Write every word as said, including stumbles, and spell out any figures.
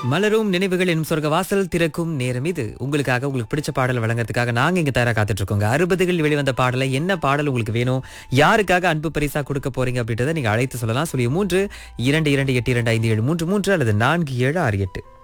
மலரும் நினைவுகள் எனும் சொர்க்க வாசல் திறக்கும் நேரம் இது. உங்களுக்காக உங்களுக்கு பிடிச்ச பாடல் வழங்குறதுக்காக நாங்க இங்க தயாரா காத்துட்டு இருக்கோங்க. அறுபதுகள் வெளிவந்த பாடலை என்ன பாடல் உங்களுக்கு வேணும், யாருக்காக அன்பு பரிசா கொடுக்க போறீங்க அப்படின்றத நீங்க அழைத்து சொல்லலாம். சொல்லி மூன்று இரண்டு இரண்டு எட்டு இரண்டு ஐந்து ஏழு மூன்று மூன்று அல்லது நான்கு ஏழு ஆறு எட்டு.